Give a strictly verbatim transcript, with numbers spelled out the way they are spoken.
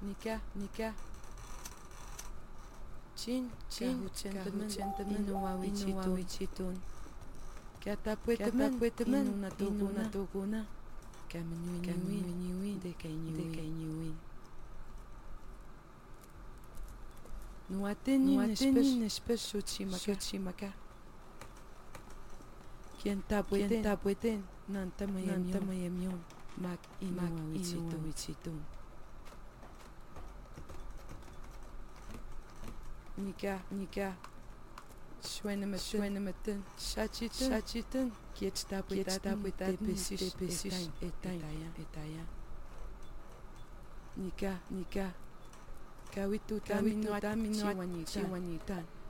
nika, nika. Chin, chin, kahuchentemen, inuawichitun. Katapuetemen, inuna toguna. Kamenyuinyuin, dekainyuin. Nuatenin, espes xochimaka. Quien tapueten, nantamayamion, mak inuawichitun. Nika, nika. Suéname, suéname, ten. Shachiten, shachiten. Kiets tapuetaten, tepesis, tepesis, etaya, etaya. Nika, nika. Kawitu, tamino, tamino, chiwanitan.